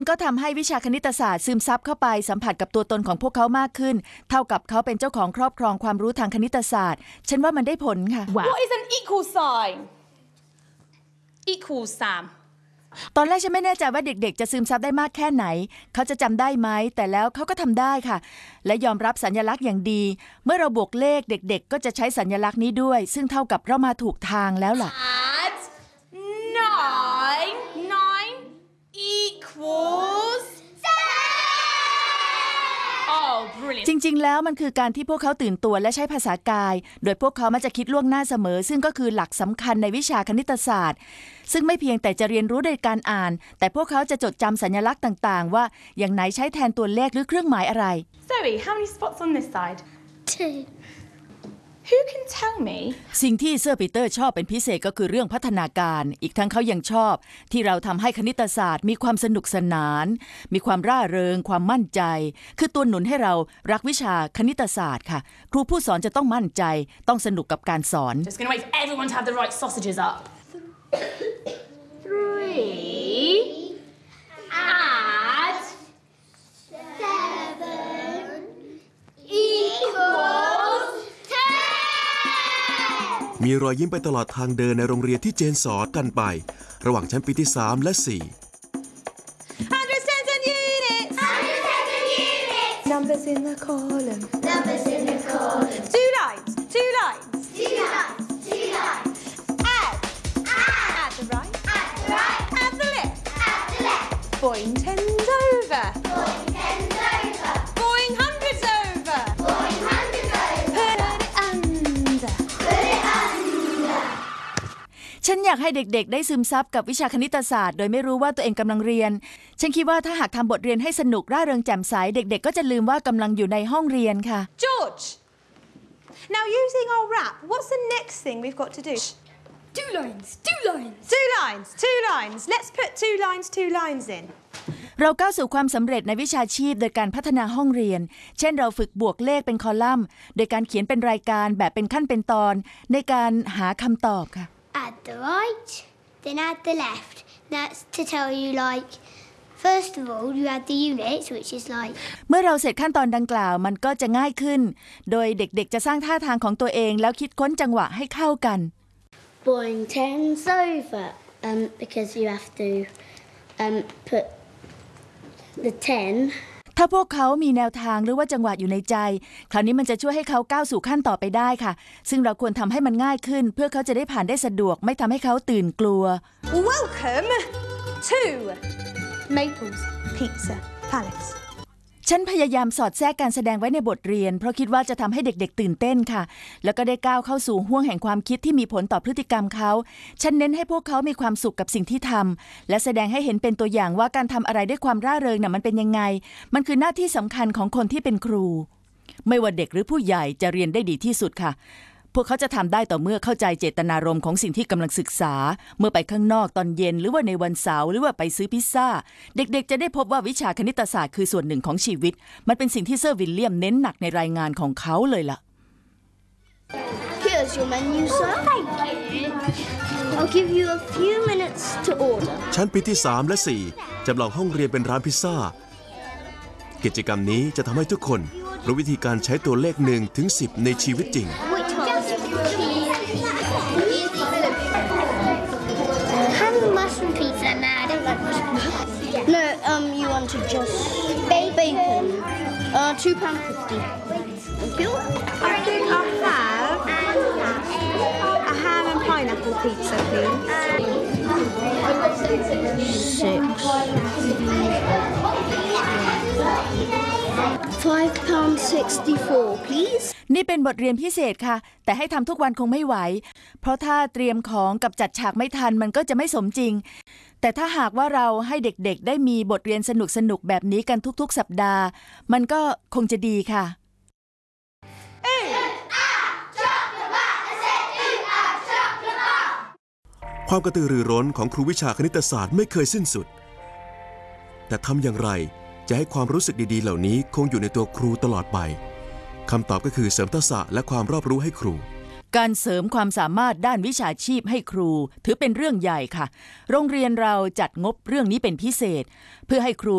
ก็ทำให้วิชาคณิตศาสตร์ซึมซับเข้าไปสัมผัสกับตัวตนของพวกเขามากขึ้นเท่ากับเขาเป็นเจ้าของครอบครองความรู้ทางคณิตศาสตร์ฉันว่ามันได้ผลค่ะ What is an equal sign? Equals Sam. ตอนแรกฉันไม่แน่ใจว่าเด็กๆจะซึมซับได้มากแค่ไหนเขาจะจำได้ไหมแต่แล้วเขาก็ทำได้ค่ะและยอมรับสัญลักษณ์อย่างดีเมื่อเราบวกเลขเด็กๆก็จะใช้สัญลักษณ์นี้ด้วยซึ่งเท่ากับเรามาถูกทางแล้วล่ะ Add 9 equals 7. Oh, brilliant. จริงๆแล้วมันคือการที่พวกเขาตื่นตัวและใช้ภาษากายโดยพวกเขามักจะคิดล่วงหน้าเสมอซึ่งก็คือหลักสำคัญในวิชาคณิตศาสตร์ซึ่งไม่เพียงแต่จะเรียนรู้โดยการอ่านแต่พวกเขาจะจดจำสัญลักษณ์ต่างๆว่าอย่างไหนใช้แทนตัวเลขหรือเครื่องหมายอะไร Zoe, how many spots on this side? 2. Who can tell me? สิ่งที่เซอร์ปีเตอร์ชอบเป็นพิเศษก็คือเรื่องพัฒนาการอีกทั้งเขายังชอบที่เราทำให้คณิตศาสตร์มีความสนุกสนานมีความร่าเริงความมั่นใจคือตัวหนุนให้เรารักวิชาคณิตศาสตร์ค่ะครูผู้สอนจะต้องมั่นใจต้องสนุกกับการสอน Just gonna wait for everyone to have the right sausages up. 3 add 7 equals 10. มีรอยยิ้มไปตลอดทางเดินในโรงเรียนที่เจนสอนกันไป ระหว่างชั้นปีที่ 3 และ 4 Hundreds, tens and units. Numbers in the column. Numbers in the column. 2 lines. 2 lines. 2 lines. 2 lines. Add. Add the right. Add the right. Add the left. Add the left. Boing tens over. Boing tens over. Boing hundreds over. Boing hundreds over. Put it under. Put it under. ฉันอยากให้เด็กๆได้ซึมซับกับวิชาคณิตศาสตร์โดยไม่รู้ว่าตัวเองกำลังเรียนฉันคิดว่าถ้าหากทำบทเรียนให้สนุกร่าเริงแจ่มใสเด็กๆก็จะลืมว่ากำลังอยู่ในห้องเรียนค่ะ George. Now using our wrap, what's the next thing we've got to do? 2 lines. 2 lines. 2 lines. 2 lines. Let's put 2 lines. 2 lines in. เราก้าวสู่ความสำเร็จในวิชาชีพโดยการพัฒนาห้องเรียนเช่นเราฝึกบวกเลขเป็นคอลัมน์โดยการเขียนเป็นรายการแบบเป็นขั้นเป็นตอนในการหาคำตอบค่ะ Add the right, then add the left. That's to tell you, like, first of all, you add the units, which is like... เมื่อเราเสร็จขั้นตอนดังกล่าวมันก็จะง่ายขึ้นโดยเด็กๆจะสร้างท่าทางของตัวเองแล้วคิดค้นจังหวะให้เข้ากัน Boing tens over, because you have to put the 10. ถ้าพวกเขามีแนวทางหรือว่าจังหวะอยู่ในใจคราวนี้มันจะช่วยให้เขาก้าวสู่ขั้นต่อไปได้ค่ะซึ่งเราควรทำให้มันง่ายขึ้นเพื่อเขาจะได้ผ่านได้สะดวกไม่ทำให้เขาตื่นกลัว Welcome to Maples Pizza Palace. ฉันพยายามสอดแทรกการแสดงไว้ในบทเรียนเพราะคิดว่าจะทำให้เด็กๆตื่นเต้นค่ะแล้วก็ได้ก้าวเข้าสู่ห้วงแห่งความคิดที่มีผลต่อพฤติกรรมเขาฉันเน้นให้พวกเขามีความสุขกับสิ่งที่ทำและแสดงให้เห็นเป็นตัวอย่างว่าการทำอะไรด้วยความร่าเริงน่ะมันเป็นยังไงมันคือหน้าที่สำคัญของคนที่เป็นครูไม่ว่าเด็กหรือผู้ใหญ่จะเรียนได้ดีที่สุดค่ะพวกเขาจะทำได้ต่อเมื่อเข้าใจเจตนารมณ์ของสิ่งที่กำลังศึกษาเมื่อไปข้างนอกตอนเย็นหรือว่าในวันเสาร์หรือว่าไปซื้อพิซซ่าเด็กๆจะได้พบว่าวิชาคณิตศาสตร์คือส่วนหนึ่งของชีวิตมันเป็นสิ่งที่เซอร์วิลเลียมเน้นหนักในรายงานของเขาเลยล่ะ Here's your menu, sir. Thank you. I'll give you a few minutes to order. ชั้นปีที่ 3 และ 4 จำลองห้องเรียนเป็นร้านพิซซ่ากิจกรรมนี้จะทำให้ทุกคนรู้วิธีการใช้ตัวเลข1 ถึง 10 ในชีวิตจริง Which one? Ham and mushroom pizza. Nah, I don't like mushroom pizza. No, you wanted just bacon. £2.50. Thank you. I think I'll have a ham and pineapple pizza, please. 6. £5.64, please. นี่เป็นบทเรียนพิเศษค่ะแต่ให้ทำทุกวันคงไม่ไหวเพราะถ้าเตรียมของกับจัดฉากไม่ทันมันก็จะไม่สมจริงแต่ถ้าหากว่าเราให้เด็กๆได้มีบทเรียนสนุกๆแบบนี้กันทุกๆสัปดาห์มันก็คงจะดีค่ะความกระตือรือร้นของครูวิชาคณิตศาสตร์ไม่เคยสิ้นสุดแต่ทำอย่างไรจะให้ความรู้สึกดีๆเหล่านี้คงอยู่ในตัวครูตลอดไปคำตอบก็คือเสริมทักษะและความรอบรู้ให้ครูการเสริมความสามารถด้านวิชาชีพให้ครูถือเป็นเรื่องใหญ่ค่ะโรงเรียนเราจัดงบเรื่องนี้เป็นพิเศษเพื่อให้ครู